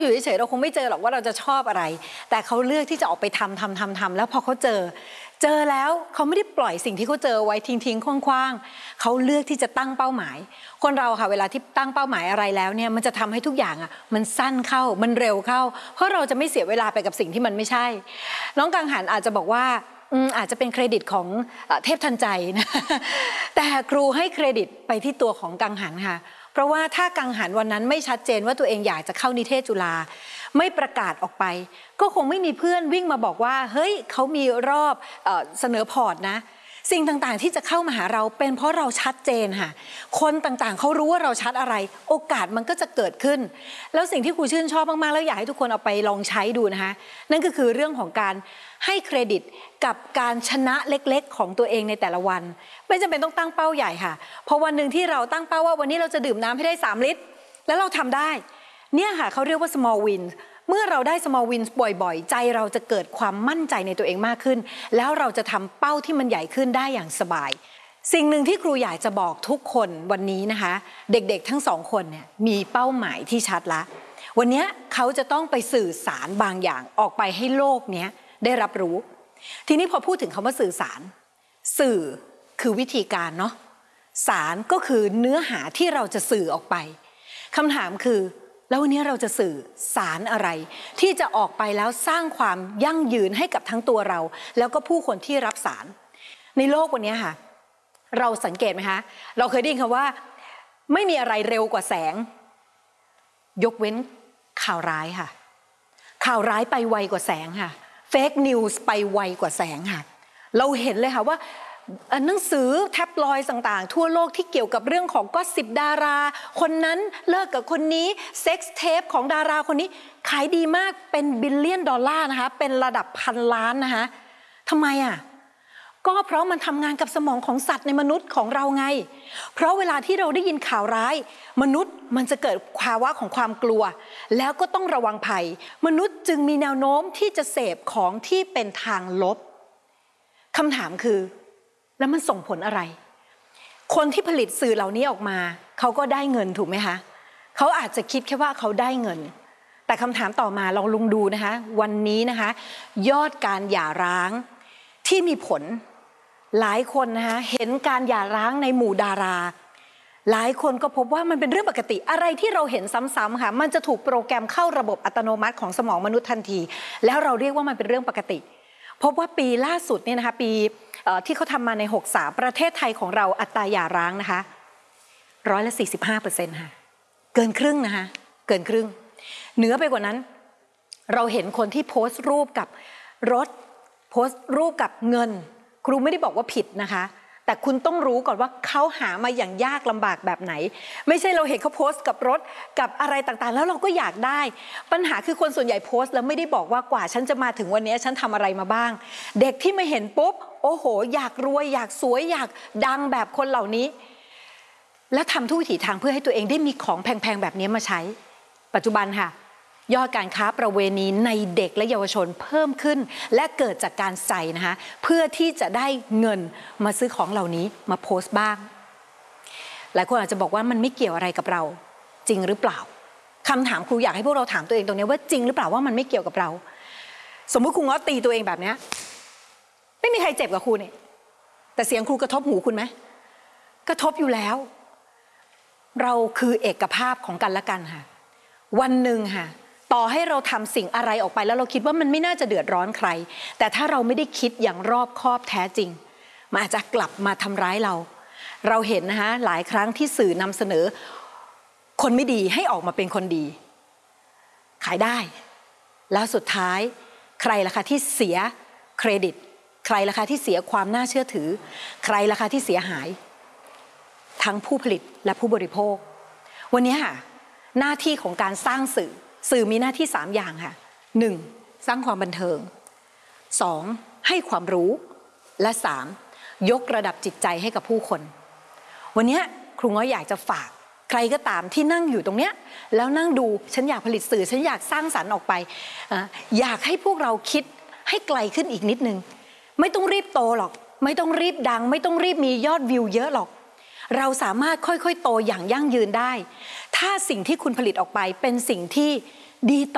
อยู่เฉยๆเราคงไม่เจอหรอกว่าเราจะชอบอะไรแต่เขาเลือกที่จะออกไปทำแล้วพอเขาเจอแล้วเขาไม่ได้ปล่อยสิ่งที่เขาเจอไว้ทิ้งคว้างๆเขาเลือกที่จะตั้งเป้าหมายคนเราค่ะเวลาที่ตั้งเป้าหมายอะไรแล้วเนี่ยมันจะทำให้ทุกอย่างอ่ะมันสั้นเข้ามันเร็วเข้าเพราะเราจะไม่เสียเวลาไปกับสิ่งที่มันไม่ใช่น้องกังหันอาจจะบอกว่าอาจจะเป็นเครดิตของเทพทันใจนะแต่ครูให้เครดิตไปที่ตัวของกังหันค่ะเพราะว่าถ้ากังหันวันนั้นไม่ชัดเจนว่าตัวเองอยากจะเข้านิเทศจุฬาไม่ประกาศออกไปก็คงไม่มีเพื่อนวิ่งมาบอกว่าเฮ้ยเขามีรอบเสนอพอร์ตนะสิ่งต่างๆที่จะเข้ามาหาเราเป็นเพราะเราชัดเจนค่ะคนต่างๆเขารู้ว่าเราชัดอะไรโอกาสมันก็จะเกิดขึ้นแล้วสิ่งที่ครูชื่นชอบมากๆแล้วอยากให้ทุกคนเอาไปลองใช้ดูนะคะนั่นก็คือเรื่องของการให้เครดิตกับการชนะเล็กๆของตัวเองในแต่ละวันไม่จำเป็นต้องตั้งเป้าใหญ่ค่ะเพราะวันหนึ่งที่เราตั้งเป้าว่าวันนี้เราจะดื่มน้ำให้ได้3 ลิตรแล้วเราทำได้เนี่ยค่ะเขาเรียกว่า small win เมื่อเราได้ small win บ่อยๆใจเราจะเกิดความมั่นใจในตัวเองมากขึ้นแล้วเราจะทำเป้าที่มันใหญ่ขึ้นได้อย่างสบายสิ่งหนึ่งที่ครูอยากจะบอกทุกคนวันนี้นะคะเด็กๆทั้ง2 คนเนี่ยมีเป้าหมายที่ชัดละวันนี้เขาจะต้องไปสื่อสารบางอย่างออกไปให้โลกนี้ได้รับรู้ทีนี้พอพูดถึงคำว่าสื่อสารสื่อคือวิธีการเนาะสารก็คือเนื้อหาที่เราจะสื่อออกไปคำถามคือแล้ววันนี้เราจะสื่อสารอะไรที่จะออกไปแล้วสร้างความยั่งยืนให้กับทั้งตัวเราแล้วก็ผู้คนที่รับสารในโลกวันนี้ค่ะเราสังเกตไหมคะเราเคยได้ยินคำว่าไม่มีอะไรเร็วกว่าแสงยกเว้นข่าวร้ายค่ะข่าวร้ายไปไวกว่าแสงค่ะเฟกนิวส์ไปไวกว่าแสงค่ะเราเห็นเลยค่ะว่าหนังสือแท็บลอยด์ต่างๆทั่วโลกที่เกี่ยวกับเรื่องของก็10 ดาราคนนั้นเลิกกับคนนี้เซ็กส์เทปของดาราคนนี้ขายดีมากเป็นบิลเลียนดอลลาร์นะคะเป็นระดับพันล้านนะคะทำไมอ่ะก็เพราะมันทำงานกับสมองของสัตว์ในมนุษย์ของเราไงเพราะเวลาที่เราได้ยินข่าวร้ายมนุษย์มันจะเกิดภาวะของความกลัวแล้วก็ต้องระวังภัยมนุษย์จึงมีแนวโน้มที่จะเสพของที่เป็นทางลบคำถามคือแล้วมันส่งผลอะไรคนที่ผลิตสื่อเหล่านี้ออกมาเขาก็ได้เงินถูกไหมคะเขาอาจจะคิดแค่ว่าเขาได้เงินแต่คำถามต่อมาเราลองดูนะคะวันนี้นะคะยอดการหย่าร้างที่มีผลหลายคนนะคะเห็นการหย่าร้างในหมู่ดาราหลายคนก็พบว่ามันเป็นเรื่องปกติอะไรที่เราเห็นซ้ำๆค่ะมันจะถูกโปรแกรมเข้าระบบอัตโนมัติของสมองมนุษย์ทันทีแล้วเราเรียกว่ามันเป็นเรื่องปกติพบว่าปีล่าสุดเนี่ยนะคะปีที่เขาทำมาใน63ประเทศไทยของเราอัตราหย่าร้างนะคะ45%ค่ะเกินครึ่งนะคะเกินครึ่งเหนือไปกว่านั้นเราเห็นคนที่โพสต์รูปกับรถโพสต์รูปกับเงินครูไม่ได้บอกว่าผิดนะคะแต่คุณต้องรู้ก่อนว่าเขาหามาอย่างยากลำบากแบบไหนไม่ใช่เราเห็นเขาโพสต์กับรถกับอะไรต่างๆแล้วเราก็อยากได้ปัญหาคือคนส่วนใหญ่โพสต์แล้วไม่ได้บอกว่ากว่าฉันจะมาถึงวันนี้ฉันทำอะไรมาบ้างเด็กที่ไม่เห็นปุ๊บโอ้โหอยากรวยอยากสวยอยากดังแบบคนเหล่านี้และทำทุกวิถีทางเพื่อให้ตัวเองได้มีของแพงๆแบบนี้มาใช้ปัจจุบันค่ะยอดการค้าประเวณีในเด็กและเยาวชนเพิ่มขึ้นและเกิดจากการใส่นะคะเพื่อที่จะได้เงินมาซื้อของเหล่านี้มาโพสต์บ้างหลายคนอาจจะบอกว่ามันไม่เกี่ยวอะไรกับเราจริงหรือเปล่าคำถามครูอยากให้พวกเราถามตัวเองตรงนี้ว่าจริงหรือเปล่าว่ามันไม่เกี่ยวกับเราสมมุติครูง้อตีตัวเองแบบนี้ไม่มีใครเจ็บกับครูเนี่ยแต่เสียงครูกระทบหูคุณไหมกระทบอยู่แล้วเราคือเอกภาพของกันและกันค่ะวันหนึ่งค่ะต่อให้เราทำสิ่งอะไรออกไปแล้วเราคิดว่ามันไม่น่าจะเดือดร้อนใครแต่ถ้าเราไม่ได้คิดอย่างรอบคอบแท้จริงมันอาจจะกลับมาทำร้ายเราเห็นนะคะหลายครั้งที่สื่อนำเสนอคนไม่ดีให้ออกมาเป็นคนดีขายได้แล้วสุดท้ายใครล่ะคะที่เสียเครดิตใครล่ะคะที่เสียความน่าเชื่อถือใครล่ะคะที่เสียหายทั้งผู้ผลิตและผู้บริโภควันนี้ค่ะหน้าที่ของการสร้างสื่อมีหน้าที่3อย่างค่ะ 1. สร้างความบันเทิง 2. ให้ความรู้และ 3. ยกระดับจิตใจให้กับผู้คนวันนี้ครูง้อยอยากจะฝากใครก็ตามที่นั่งอยู่ตรงเนี้ยแล้วนั่งดูฉันอยากผลิตสื่อฉันอยากสร้างสรรค์ออกไปอยากให้พวกเราคิดให้ไกลขึ้นอีกนิดนึงไม่ต้องรีบโตหรอกไม่ต้องรีบดังไม่ต้องรีบมียอดวิวเยอะหรอกเราสามารถค่อยๆโตอย่างยั่งยืนได้ถ้าสิ่งที่คุณผลิตออกไปเป็นสิ่งที่ดีต่อ